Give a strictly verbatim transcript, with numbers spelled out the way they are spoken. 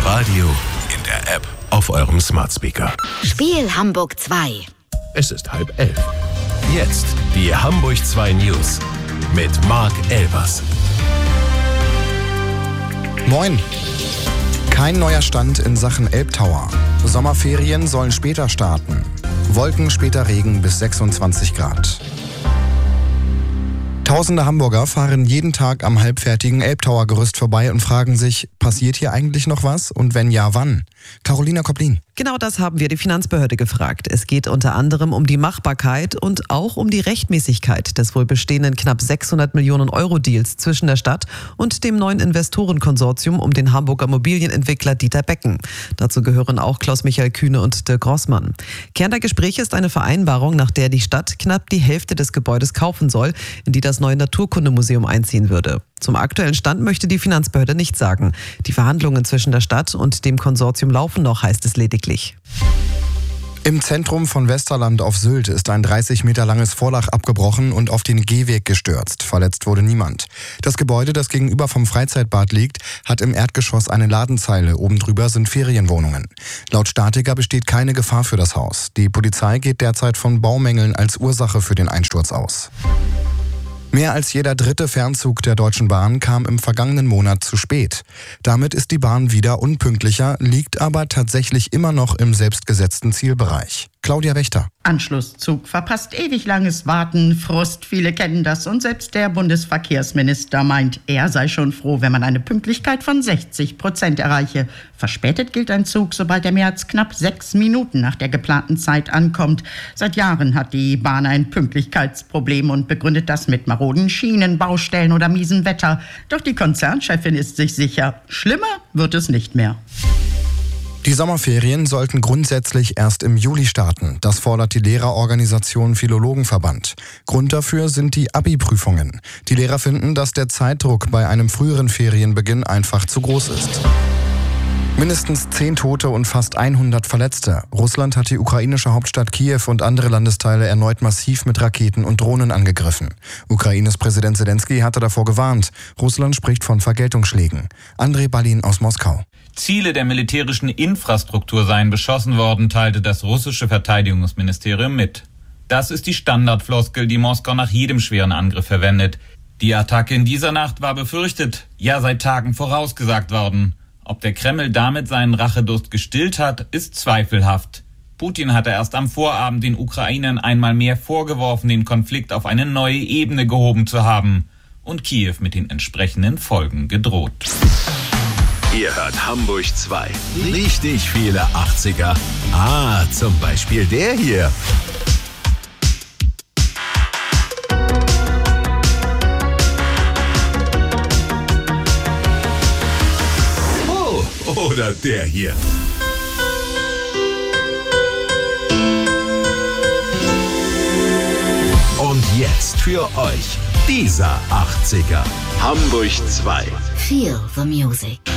Radio, in der App, auf eurem Smart Speaker. Spiel Hamburg zwei. Es ist halb elf. Jetzt die Hamburg zwei News mit Marc Elbers. Moin. Kein neuer Stand in Sachen Elbtower. Sommerferien sollen später starten. Wolken, später Regen bis sechsundzwanzig Grad. Tausende Hamburger fahren jeden Tag am halbfertigen Elbtower-Gerüst vorbei und fragen sich, passiert hier eigentlich noch was? Und wenn ja, wann? Carolina Koplin. Genau das haben wir die Finanzbehörde gefragt. Es geht unter anderem um die Machbarkeit und auch um die Rechtmäßigkeit des wohl bestehenden knapp sechshundert Millionen Euro Deals zwischen der Stadt und dem neuen Investorenkonsortium um den Hamburger Immobilienentwickler Dieter Becken. Dazu gehören auch Klaus-Michael Kühne und Dirk Rossmann. Kern der Gespräche ist eine Vereinbarung, nach der die Stadt knapp die Hälfte des Gebäudes kaufen soll, in die das neue Naturkundemuseum einziehen würde. Zum aktuellen Stand möchte die Finanzbehörde nichts sagen. Die Verhandlungen zwischen der Stadt und dem Konsortium laufen noch, heißt es lediglich. Im Zentrum von Westerland auf Sylt ist ein dreißig Meter langes Vorlach abgebrochen und auf den Gehweg gestürzt. Verletzt wurde niemand. Das Gebäude, das gegenüber vom Freizeitbad liegt, hat im Erdgeschoss eine Ladenzeile. Oben drüber sind Ferienwohnungen. Laut Statiker besteht keine Gefahr für das Haus. Die Polizei geht derzeit von Baumängeln als Ursache für den Einsturz aus. Mehr als jeder dritte Fernzug der Deutschen Bahn kam im vergangenen Monat zu spät. Damit ist die Bahn wieder unpünktlicher, liegt aber tatsächlich immer noch im selbstgesetzten Zielbereich. Claudia Wächter. Anschlusszug verpasst, ewig langes Warten, Frust, viele kennen das und selbst der Bundesverkehrsminister meint, er sei schon froh, wenn man eine Pünktlichkeit von sechzig Prozent erreiche. Verspätet gilt ein Zug, sobald er mehr als knapp sechs Minuten nach der geplanten Zeit ankommt. Seit Jahren hat die Bahn ein Pünktlichkeitsproblem und begründet das mit maroden Schienen, Baustellen oder miesem Wetter. Doch die Konzernchefin ist sich sicher, schlimmer wird es nicht mehr. Die Sommerferien sollten grundsätzlich erst im Juli starten. Das fordert die Lehrerorganisation Philologenverband. Grund dafür sind die Abi-Prüfungen. Die Lehrer finden, dass der Zeitdruck bei einem früheren Ferienbeginn einfach zu groß ist. Mindestens zehn Tote und fast hundert Verletzte. Russland hat die ukrainische Hauptstadt Kiew und andere Landesteile erneut massiv mit Raketen und Drohnen angegriffen. Ukraines Präsident Zelensky hatte davor gewarnt. Russland spricht von Vergeltungsschlägen. Andrei Balin aus Moskau. Ziele der militärischen Infrastruktur seien beschossen worden, teilte das russische Verteidigungsministerium mit. Das ist die Standardfloskel, die Moskau nach jedem schweren Angriff verwendet. Die Attacke in dieser Nacht war befürchtet, ja seit Tagen vorausgesagt worden. Ob der Kreml damit seinen Rachedurst gestillt hat, ist zweifelhaft. Putin hatte erst am Vorabend den Ukrainern einmal mehr vorgeworfen, den Konflikt auf eine neue Ebene gehoben zu haben und Kiew mit den entsprechenden Folgen gedroht. Ihr hört Hamburg zwei. Richtig viele achtziger. Ah, zum Beispiel der hier. Oh, oder der hier. Und jetzt für euch dieser achtziger. Hamburg zwei. Feel the music.